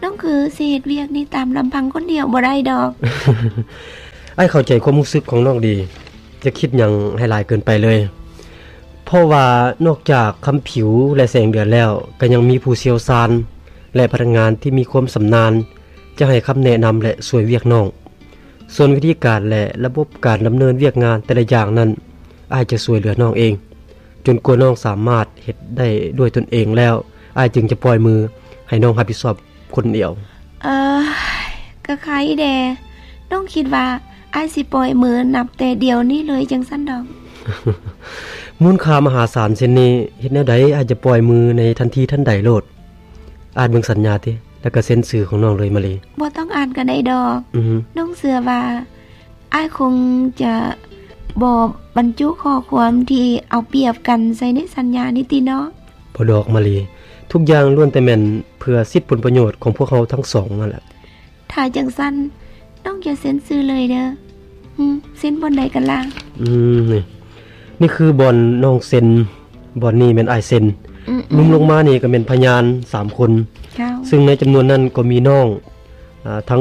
น้องคือสิเฮ็ดเวียกนี่ตามลำพังคนเดียวบ่ได้ดอกไอ้เข้าใจความรู้สึกของน้องดีจะคิดหยังให้หลายเกินไปเลยเพราะว่านอกจากคำผิวและแสงเดือนแล้วก็ยังมีผู้เชี่ยวชาญและพนักงานที่มีความชำนาญจะให้คำแนะนำและช่วยเวียกน้องส่วนวิธีการและระบบการดำเนินเวียกงานแต่ละอย่างนั้นอ้ายจะช่วยเหลือน้องเองจนกว่าน้องสามารถเฮ็ดได้ด้วยตนเองแล้วอ้ายจึงจะปล่อยมือให้น้องรับผิดชอบคนเดียวก็ใครแดน้องคิดว่าอ้ายสิปล่อยมือนับแต่เดียวนี้เลยจังซั่นดอกมูลค่ามหาศาลเช่นนี้เฮ็ดแนวใดอ้ายจะปล่อยมือในทันทีทันใดโลดอ่านเบิ่งสัญญาติแล้วก็เซ็นชื่อของน้องเลยมาเลยบ่ต้องอ่านก็ได้ดอกน้องเชื่อว่าอ้ายคงจะบ่บรรจุข้อความที่เอาเปรียบกันใส่ในสัญญานี้ติเนาะบ่ดอกมาเลยทุกอย่างล้วนแต่แม่นเพื่อสิทธิผลประโยชน์ของพวกเขาทั้งสองนั่นแหละถ้าจังซั่นต้องอย่าเซ็นชื่อเลยเด้อเซ็นบนใดกันล่ะนี่คือบอนน้องเซ็นบอนนี้แม่นอ้ายเซ็นลงมานี่ก็เป็นพยาน3คนซึ่งในจำนวนนั้นก็มีน้องทั้ง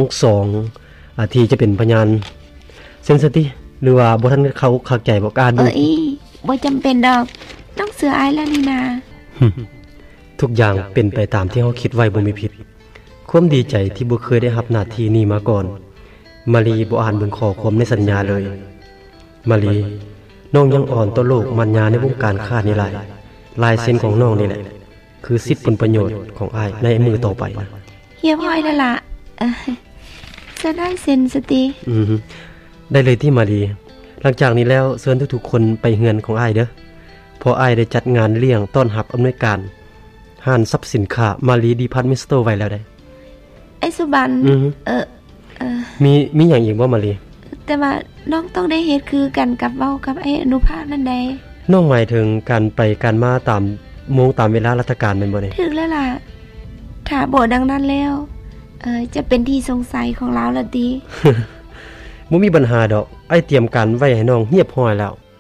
2ที่จะเป็นพยานเซ็นซะติหรือว่าบ่ทันเขาเข้าใจบ่การดูบ่จำเป็นดอกต้องเสืออ้ายแล้วนี่นาทุกอย่างเป็นไปตามที่เฮาคิดไว้บ่มีผิดความดีใจที่บ่เคยได้รับหน้าที่นี้มาก่อนมาลีบ่อ่านเบิ่งข้อความในสัญญาเลยมาลีน้องยังอ่อนต่อโลกมัญญาในวงการค้านี่หลายเส้นของน้องนี่แหละคือสิทธิผลประโยชน์ของอ้ายในมือต่อไปนะเฮียพ่อยนั่นล่ะจะได้เซ็นสติได้เลยที่มาลีหลังจากนี้แล้วเชิญทุกๆคนไปเฮือนของอ้ายเด้อพออ้ายได้จัดงานเลี้ยงต้อนรับอำนวยการห้านทรัพย์สินค้ามาลีดีพาร์ตเมนต์สโตร์ไว้แล้วได้ไอ้สุบันมีหยังอีกบ่มาลีแต่ว่าน้องต้องได้เฮ็ดคือกันกับเว้ากับไอ้อนุภาพนั่นใดน้องหมายถึงการไปการมาตามโมงตามเวลาราชการแม่นบ่นี่ถึกแล้วล่ะถ้าบ่ดังนั้นแล้วจะเป็นที่สงสัยของเราล่ะติบ่มีปัญหาดอกไอ้เตรียมการไว้ให้น้องเรียบร้อยแล้ว